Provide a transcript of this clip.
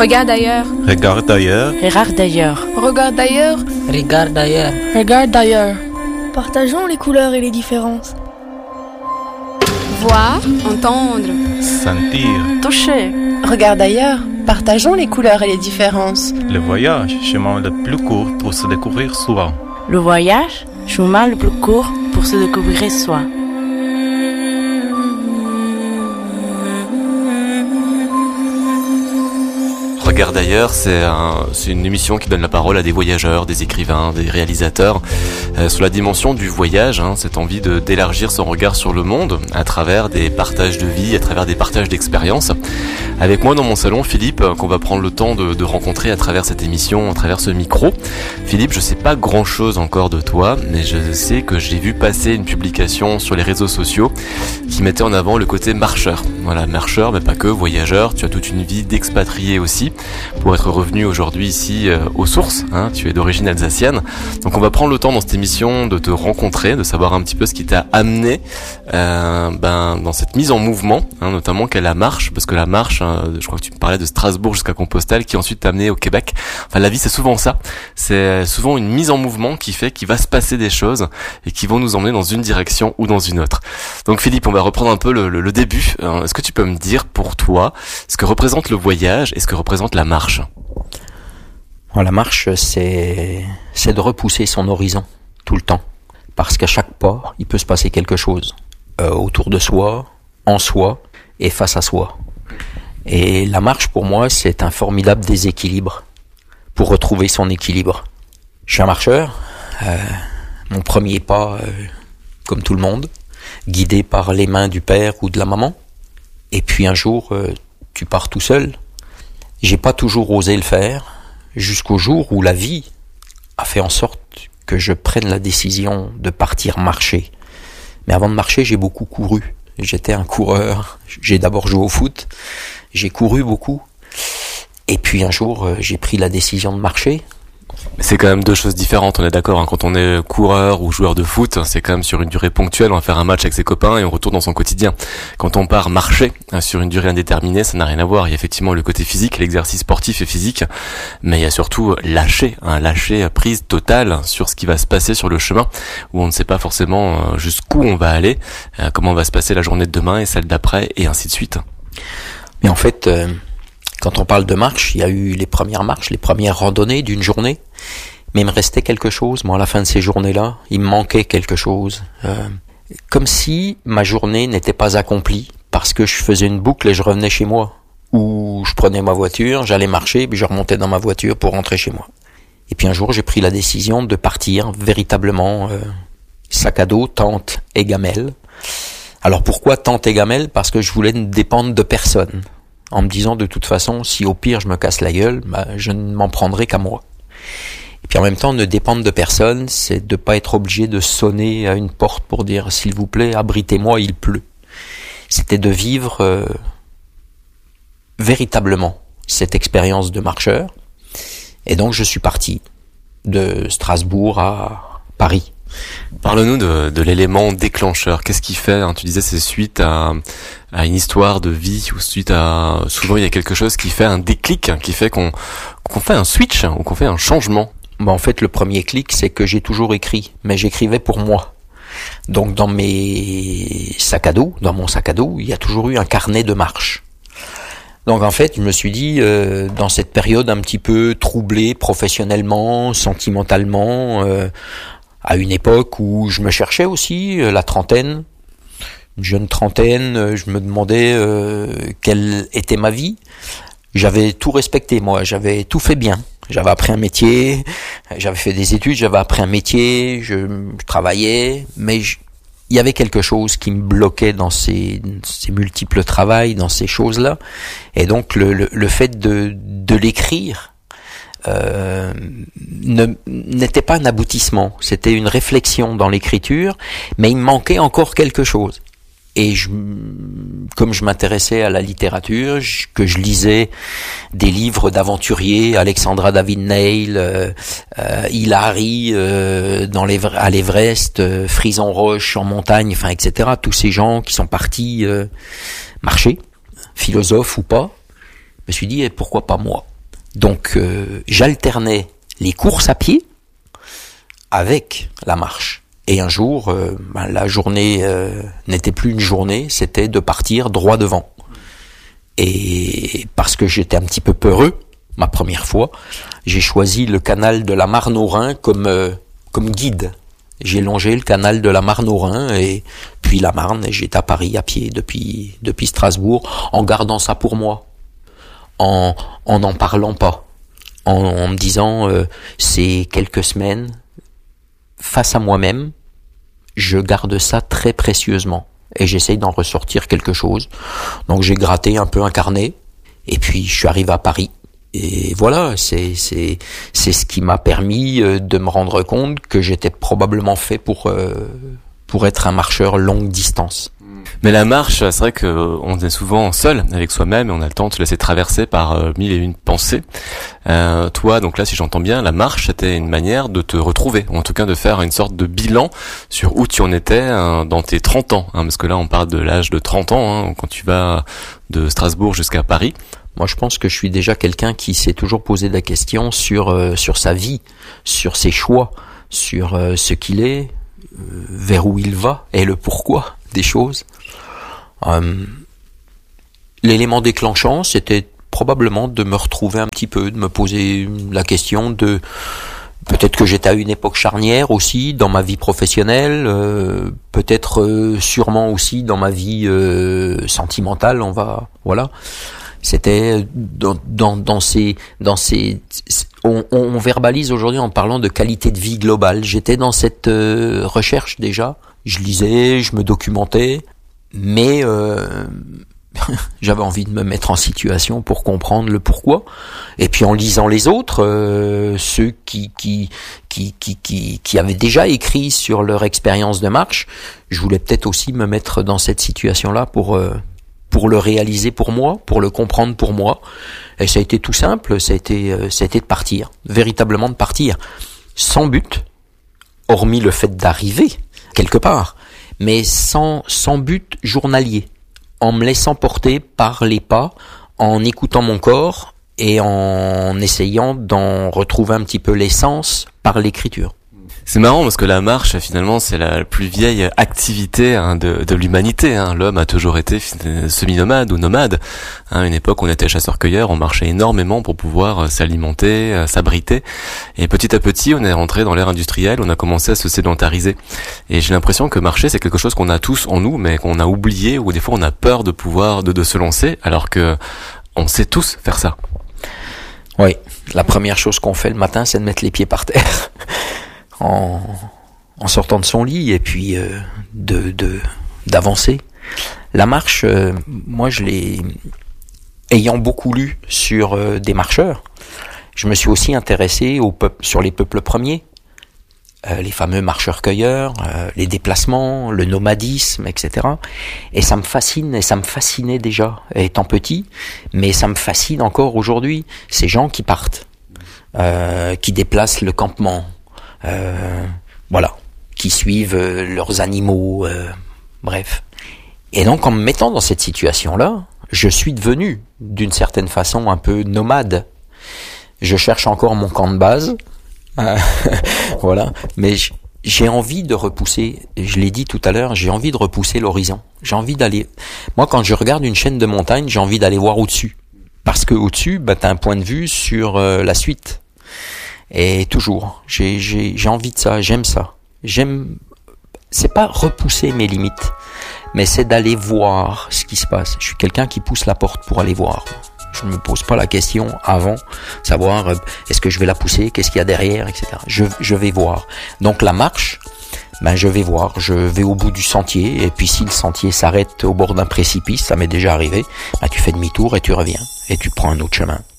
Regarde ailleurs. Regarde ailleurs. Regarde ailleurs. Regarde ailleurs. Regarde ailleurs. Regarde ailleurs. Partageons les couleurs et les différences. Voir, entendre. Sentir. Toucher. Regarde ailleurs. Partageons les couleurs et les différences. Le voyage, chemin le plus court pour se découvrir soi. Le voyage, chemin le plus court pour se découvrir soi. Regarde ailleurs, c'est une émission qui donne la parole à des voyageurs, des écrivains, des réalisateurs, sur la dimension du voyage, cette envie d'élargir son regard sur le monde à travers des partages de vie, à travers des partages d'expériences. Avec moi dans mon salon, Philippe, qu'on va prendre le temps de rencontrer à travers cette émission, à travers ce micro. Philippe, je sais pas grand chose encore de toi, mais je sais que j'ai vu passer une publication sur les réseaux sociaux qui mettait en avant le côté marcheur. Voilà, marcheur, mais pas que, voyageur, tu as toute une vie d'expatrié aussi, pour être revenu aujourd'hui ici aux sources, tu es d'origine alsacienne. Donc on va prendre le temps dans cette émission de te rencontrer, de savoir un petit peu ce qui t'a amené dans cette mise en mouvement, notamment qu'est la marche, parce que la marche, je crois que tu me parlais de Strasbourg jusqu'à Compostelle, qui ensuite t'a amené au Québec. Enfin, la vie c'est souvent ça, c'est souvent une mise en mouvement qui fait qu'il va se passer des choses et qui vont nous emmener dans une direction ou dans une autre. Donc Philippe, on va reprendre un peu le début. Est-ce que tu peux me dire pour toi ce que représente le voyage et ce que représente la marche? La marche, c'est de repousser son horizon tout le temps. Parce qu'à chaque pas, il peut se passer quelque chose. Autour de soi, en soi et face à soi. Et la marche, pour moi, c'est un formidable déséquilibre pour retrouver son équilibre. Je suis un marcheur. Mon premier pas, comme tout le monde, guidé par les mains du père ou de la maman. Et puis un jour, tu pars tout seul. J'ai pas toujours osé le faire, jusqu'au jour où la vie a fait en sorte que je prenne la décision de partir marcher. Mais avant de marcher, j'ai beaucoup couru. J'étais un coureur. J'ai d'abord joué au foot. J'ai couru beaucoup. Et puis un jour, j'ai pris la décision de marcher. Mais c'est quand même deux choses différentes, on est d'accord, Quand on est coureur ou joueur de foot, c'est quand même sur une durée ponctuelle, on va faire un match avec ses copains et on retourne dans son quotidien. Quand on part marcher sur une durée indéterminée, ça n'a rien à voir. Il y a effectivement le côté physique, l'exercice sportif et physique, mais il y a surtout lâcher prise totale sur ce qui va se passer sur le chemin, où on ne sait pas forcément jusqu'où on va aller, comment va se passer la journée de demain et celle d'après, et ainsi de suite. Mais en fait, quand on parle de marche, il y a eu les premières marches, les premières randonnées d'une journée. Mais il me restait quelque chose. Moi, à la fin de ces journées-là, il me manquait quelque chose. Comme si ma journée n'était pas accomplie parce que je faisais une boucle et je revenais chez moi. Ou je prenais ma voiture, j'allais marcher, puis je remontais dans ma voiture pour rentrer chez moi. Et puis un jour, j'ai pris la décision de partir véritablement sac à dos, tente et gamelle. Alors pourquoi tente et gamelle? Parce que je voulais ne dépendre de personne. En me disant de toute façon, si au pire je me casse la gueule, je ne m'en prendrai qu'à moi. Et puis en même temps, ne dépendre de personne, c'est de pas être obligé de sonner à une porte pour dire « s'il vous plaît, abritez-moi, il pleut ». C'était de vivre véritablement cette expérience de marcheur. Et donc je suis parti de Strasbourg à Paris. Parle-nous de l'élément déclencheur. Qu'est-ce qui fait, tu disais c'est suite à une histoire de vie ou suite à... Souvent il y a quelque chose qui fait un déclic, qui fait qu'on fait un switch ou qu'on fait un changement. En fait, le premier clic, c'est que j'ai toujours écrit, mais j'écrivais pour moi. Donc dans mes sacs à dos, dans mon sac à dos, il y a toujours eu un carnet de marche. Donc en fait, je me suis dit, dans cette période un petit peu troublée professionnellement, sentimentalement, à une époque où je me cherchais aussi, la trentaine, une jeune trentaine, je me demandais quelle était ma vie. J'avais tout respecté, moi, j'avais tout fait bien. J'avais appris un métier, j'avais fait des études, j'avais appris un métier, je travaillais, mais il y avait quelque chose qui me bloquait dans ces multiples travails, dans ces choses-là. Et donc le fait de l'écrire n'était pas un aboutissement, c'était une réflexion dans l'écriture, mais il me manquait encore quelque chose. Et comme je m'intéressais à la littérature, que je lisais des livres d'aventuriers, Alexandra David Neil, Hilary à l'Everest, Frison Roche en montagne, enfin etc. Tous ces gens qui sont partis marcher, philosophes ou pas, je me suis dit pourquoi pas moi. Donc j'alternais les courses à pied avec la marche. Et un jour, la journée n'était plus une journée, c'était de partir droit devant. Et parce que j'étais un petit peu peureux, ma première fois, j'ai choisi le canal de la Marne au Rhin comme guide. J'ai longé le canal de la Marne au Rhin et puis la Marne, et j'étais à Paris à pied depuis Strasbourg, en gardant ça pour moi, en n'en parlant pas, en me disant c'est quelques semaines face à moi-même, je garde ça très précieusement et j'essaye d'en ressortir quelque chose. Donc j'ai gratté un peu un carnet et puis je suis arrivé à Paris. Et voilà, c'est ce qui m'a permis de me rendre compte que j'étais probablement fait pour être un marcheur longue distance. Mais la marche, c'est vrai qu'on est souvent seul avec soi-même et on a le temps de se laisser traverser par mille et une pensées. Toi, donc là, si j'entends bien, la marche, c'était une manière de te retrouver, ou en tout cas de faire une sorte de bilan sur où tu en étais dans tes 30 ans. Parce que là, on parle de l'âge de 30 ans, quand tu vas de Strasbourg jusqu'à Paris. Moi, je pense que je suis déjà quelqu'un qui s'est toujours posé la question sur sa vie, sur ses choix, sur ce qu'il est, vers où il va et le pourquoi des choses. L'élément déclenchant, c'était probablement de me retrouver un petit peu, de me poser la question de peut-être que j'étais à une époque charnière aussi dans ma vie professionnelle, peut-être sûrement aussi dans ma vie sentimentale, voilà. C'était dans ces on verbalise aujourd'hui en parlant de qualité de vie globale. J'étais dans cette recherche déjà. Je lisais, je me documentais, mais j'avais envie de me mettre en situation pour comprendre le pourquoi. Et puis en lisant les autres, ceux qui avaient déjà écrit sur leur expérience de marche, je voulais peut-être aussi me mettre dans cette situation-là pour le réaliser pour moi, pour le comprendre pour moi. Et ça a été tout simple, ça a été de partir, véritablement de partir, sans but, hormis le fait d'arriver quelque part, mais sans but journalier, en me laissant porter par les pas, en écoutant mon corps et en essayant d'en retrouver un petit peu l'essence par l'écriture. C'est marrant parce que la marche, finalement, c'est la plus vieille activité de l'humanité. L'homme a toujours été semi-nomade ou nomade. Une époque où on était chasseur-cueilleur, on marchait énormément pour pouvoir s'alimenter, s'abriter. Et petit à petit, on est rentré dans l'ère industrielle, on a commencé à se sédentariser. Et j'ai l'impression que marcher, c'est quelque chose qu'on a tous en nous, mais qu'on a oublié, ou des fois on a peur de pouvoir de se lancer, alors que on sait tous faire ça. Oui, la première chose qu'on fait le matin, c'est de mettre les pieds par terre. En sortant de son lit et puis d'avancer. La marche, moi ayant beaucoup lu sur des marcheurs, je me suis aussi intéressé sur les peuples premiers, les fameux marcheurs-cueilleurs, les déplacements, le nomadisme, etc. Et ça me fascine, et ça me fascinait déjà étant petit, mais ça me fascine encore aujourd'hui, ces gens qui partent, qui déplacent le campement, voilà, qui suivent leurs animaux, bref. Et donc, en me mettant dans cette situation-là, je suis devenu, d'une certaine façon, un peu nomade. Je cherche encore mon camp de base, voilà, mais j'ai envie de repousser, je l'ai dit tout à l'heure, j'ai envie de repousser l'horizon. J'ai envie d'aller... Moi, quand je regarde une chaîne de montagnes, j'ai envie d'aller voir au-dessus. Parce que au-dessus, t'as un point de vue sur la suite. Et toujours, j'ai envie de ça, j'aime ça. C'est pas repousser mes limites, mais c'est d'aller voir ce qui se passe. Je suis quelqu'un qui pousse la porte pour aller voir. Je ne me pose pas la question avant, savoir est-ce que je vais la pousser, qu'est-ce qu'il y a derrière, etc. Je vais voir. Donc la marche, je vais voir, je vais au bout du sentier, et puis si le sentier s'arrête au bord d'un précipice, ça m'est déjà arrivé, tu fais demi-tour et tu reviens, et tu prends un autre chemin.